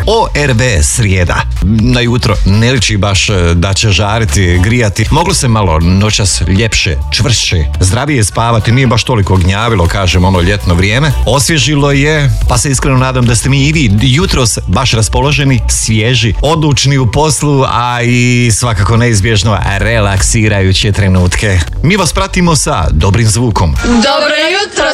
ORV srijeda. Na jutro ne liči baš da će žariti, grijati. Moglo se malo noćas ljepše, čvršće, zdravije spavati. Nije baš toliko gnjavilo, kažem, ono ljetno vrijeme. Osvježilo je, pa se iskreno nadam da ste mi i vi jutros baš raspoloženi, svježi, odlučni u poslu, a i svakako neizbježno relaksirajuće trenutke. Mi vas pratimo sa dobrim zvukom. Dobro jutro